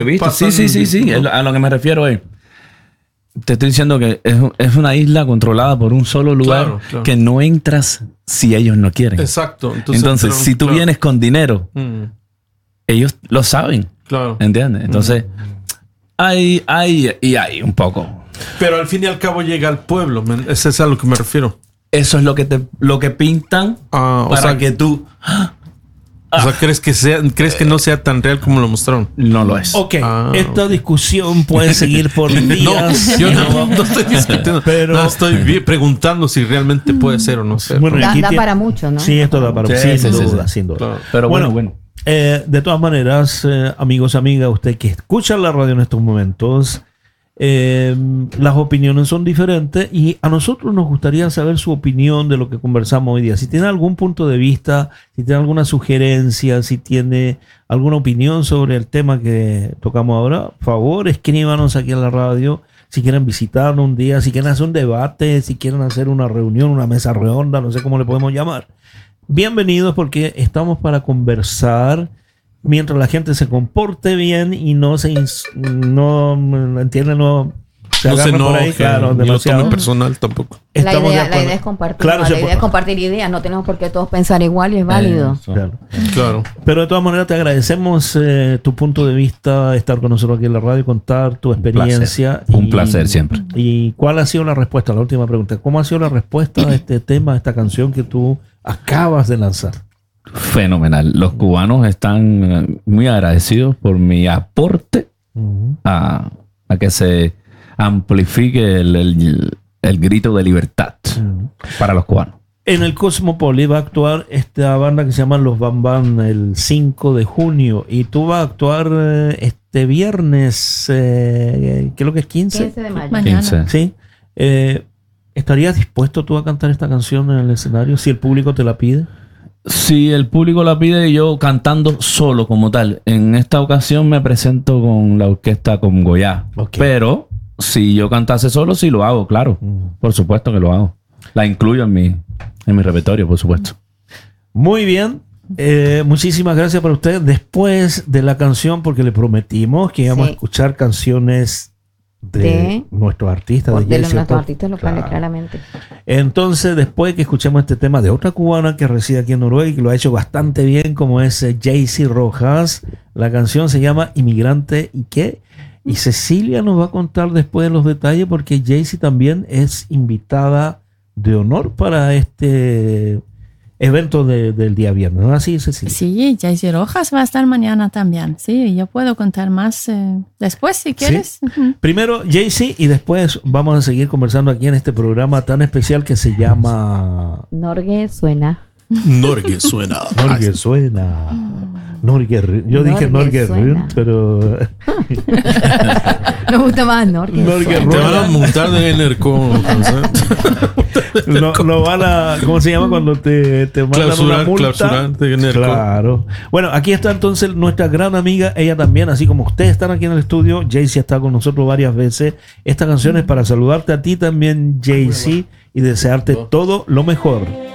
Sí. A lo que me refiero es, te estoy diciendo que es una isla controlada por un solo lugar, claro. Que no entras si ellos no quieren. Exacto. Entonces si tú vienes con dinero, ellos lo saben. Claro. ¿Entiendes? Entonces, hay un poco. Pero al fin y al cabo llega al pueblo. Ese es a lo que me refiero. Eso es lo que pintan para que tú... O sea, ¿crees que no sea tan real como lo mostraron? No lo es. Ok, esta discusión puede seguir por días. No, yo no estoy discutiendo. Pero no, estoy preguntando si realmente puede ser o no ser. Bueno, da para mucho, ¿no? Sí, esto da para mucho. Sin duda. Claro. Pero bueno. De todas maneras, amigos, amigas, usted que escucha la radio en estos momentos, las opiniones son diferentes y a nosotros nos gustaría saber su opinión de lo que conversamos hoy día. Si tiene algún punto de vista, si tiene alguna sugerencia, si tiene alguna opinión sobre el tema que tocamos ahora, por favor, escríbanos aquí en la radio. Si quieren visitarnos un día, si quieren hacer un debate, si quieren hacer una reunión, una mesa redonda, no sé cómo le podemos llamar. Bienvenidos, porque estamos para conversar mientras la gente se comporte bien y no se entiende, no se agarra por ahí, claro, no tome personal tampoco. La idea es compartir, claro, la idea es compartir ideas, no tenemos por qué todos pensar igual y es válido. Claro. Pero de todas maneras te agradecemos tu punto de vista, estar con nosotros aquí en la radio, contar tu experiencia. Un placer siempre. ¿Y cuál ha sido la respuesta? La última pregunta. ¿Cómo ha sido la respuesta a este tema, a esta canción que tú acabas de lanzar? Fenomenal. Los cubanos están muy agradecidos por mi aporte a que se amplifique el grito de libertad para los cubanos. En el Cosmopolis va a actuar esta banda que se llama Los Bam Bam el 5 de junio y tú vas a actuar este viernes, creo que es 15. 15 de mayo. Mañana. Sí. ¿Estarías dispuesto tú a cantar esta canción en el escenario si el público te la pide? Si el público la pide, yo cantando solo como tal. En esta ocasión me presento con la orquesta con Goya. Okay. Pero si yo cantase solo, sí lo hago, claro. Por supuesto que lo hago. La incluyo en mi repertorio, por supuesto. Muy bien. Muchísimas gracias para usted. Después de la canción, porque le prometimos que íbamos a escuchar canciones de nuestros artistas. De nuestros artistas locales, claramente. Entonces, después que escuchemos este tema de otra cubana que reside aquí en Noruega y que lo ha hecho bastante bien, como es Jaycee Rojas, la canción se llama Inmigrante y qué. Y Cecilia nos va a contar después los detalles, porque Jaycee también es invitada de honor para este evento del día viernes, ¿no? Así, Cecilia. Sí, Jaycee Rojas va a estar mañana también. Sí, yo puedo contar más después si quieres. ¿Sí? Primero Jaycee y después vamos a seguir conversando aquí en este programa tan especial que se llama Norge Suena. Norge Suena. Norge Suena. Norge, yo dije Norge Run, pero me gusta más Norge. Te van a montar de Enerco. No van a, ¿cómo se llama cuando te mandan una multa? Claro. Bueno, aquí está entonces nuestra gran amiga, ella también, así como ustedes están aquí en el estudio, Jaycee está con nosotros varias veces. Esta canción es para saludarte a ti también, Jaycee, y desearte todo lo mejor.